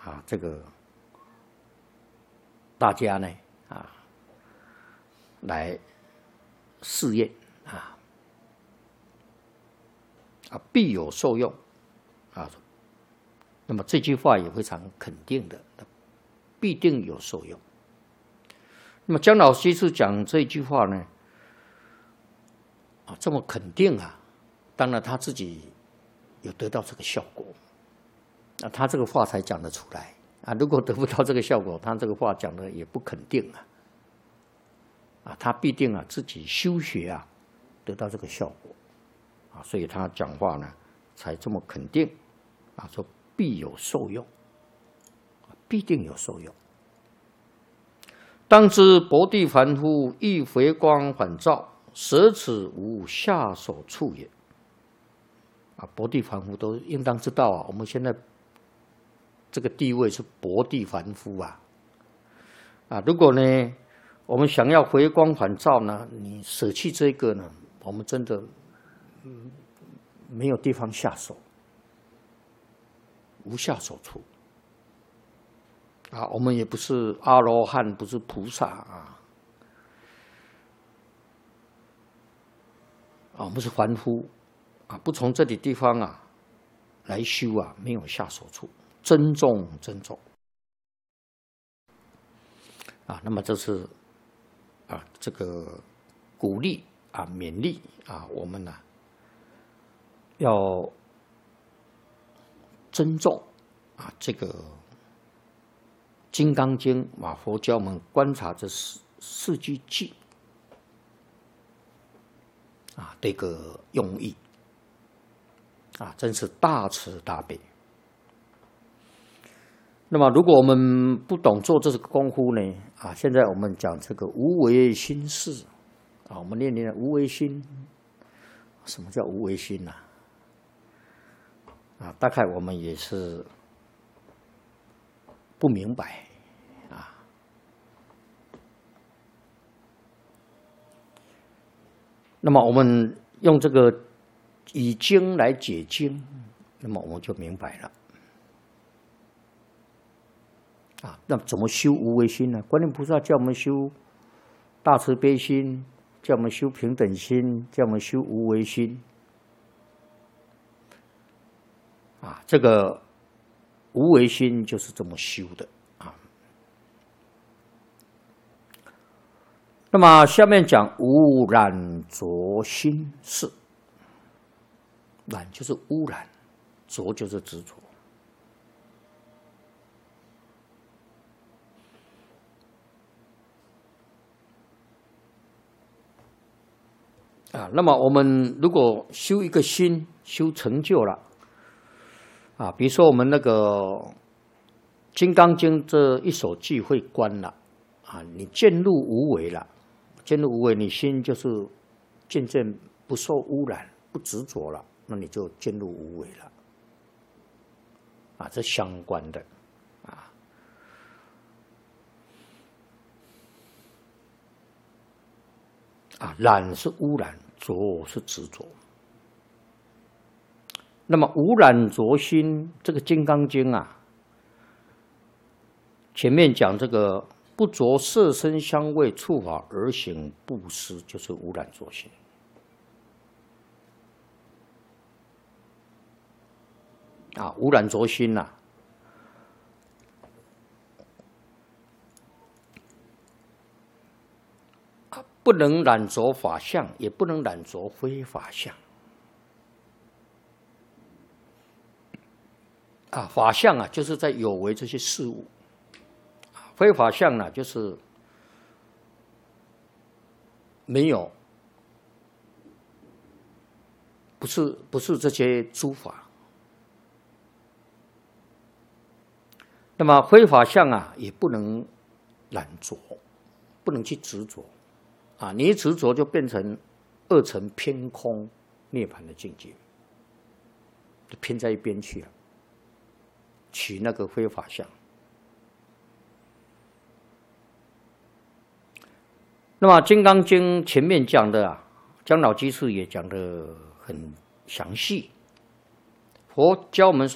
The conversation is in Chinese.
这个大家呢来试验必有受用那么这句话也非常肯定的，必定有受用。那么姜老居士讲这句话呢，这么肯定当然他自己有得到这个效果，他这个话才讲得出来如果得不到这个效果，他这个话讲的也不肯定他必定自己修学得到这个效果所以他讲话呢才这么肯定说必有受用，必定有受用。当知薄地凡夫亦回光返照，舍此无下手处也。薄地凡夫都应当知道我们现在这个地位是薄地凡夫如果呢我们想要回光返照呢，你舍弃这个呢，我们真的没有地方下手，无下手处我们也不是阿罗汉，不是菩萨我们是凡夫不从这里地方来修没有下手处，珍重珍重那么这是这个鼓励勉励我们要尊重这个《金刚经》佛教我们观察这四句偈这个用意真是大慈大悲。那么如果我们不懂做这个功夫呢现在我们讲这个无为心事我们念无为心，什么叫无为心大概我们也是不明白那么我们用这个以经来解经，那么我们就明白了那怎么修无为心呢？观音菩萨叫我们修大慈悲心，叫我们修平等心，叫我们修无为心这个无为心就是这么修的那么下面讲无染着心事，染就是污染，着就是执着那么我们如果修一个心，修成就了比如说我们那个《金刚经》这一首偈会观了你渐入无为了，渐入无为，你心就是渐渐不受污染，不执着了，那你就渐入无为了这相关的染是污染，着是执着。那么无染着心，这个《金刚经》前面讲这个不着色声香味触法而行布施，就是无染着心无染着心不能染着法相，也不能染着非法相法相就是在有为这些事物非法相呢就是没有，不是这些诸法。那么非法相也不能染着，不能去执着你一执着就变成二乘偏空涅槃的境界，就偏在一边去了，取那个非法相。那么《金刚经》前面讲的姜老居士也讲得很详细。佛教我们